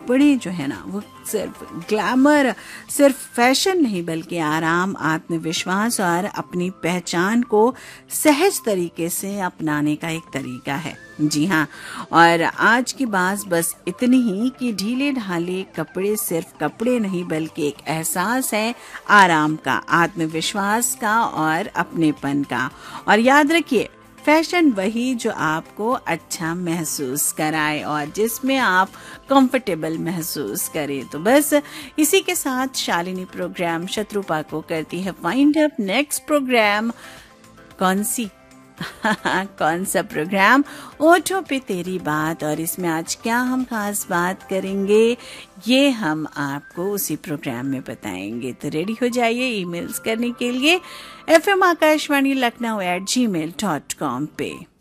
कपड़े जो है ना वो सिर्फ ग्लैमर, सिर्फ फैशन नहीं बल्कि आराम, आत्मविश्वास और अपनी पहचान को सहज तरीके से अपनाने का एक तरीका है। जी हाँ, और आज की बात बस इतनी ही कि ढीले ढाले कपड़े सिर्फ कपड़े नहीं बल्कि एक एहसास है आराम का, आत्मविश्वास का और अपनेपन का। और याद रखिए, फैशन वही जो आपको अच्छा महसूस कराए और जिसमें आप कंफर्टेबल महसूस करें। तो बस इसी के साथ शालिनी प्रोग्राम शत्रुपा को करती है फाइंड अप नेक्स्ट प्रोग्राम। कौन सा प्रोग्राम? ओठों पे तेरी बात। और इसमें आज क्या हम खास बात करेंगे ये हम आपको उसी प्रोग्राम में बताएंगे। तो रेडी हो जाइए ईमेल्स करने के लिए fm@akashvani.lucknow@gmail.com पे।